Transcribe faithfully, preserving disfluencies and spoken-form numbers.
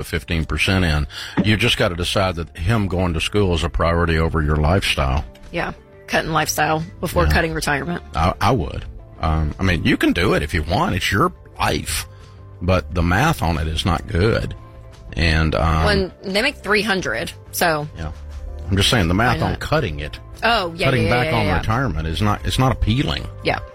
fifteen percent in. You just got to decide that him going to school is a priority over your lifestyle. Yeah, cutting lifestyle before Yeah. cutting retirement. I, I would. Um, I mean, you can do it if you want. It's your life. But the math on it is not good. And um, When they make three hundred, so yeah, I'm just saying the math Why on not? cutting it, oh yeah, cutting yeah, yeah, back yeah, on yeah. retirement is not it's not appealing. Yeah.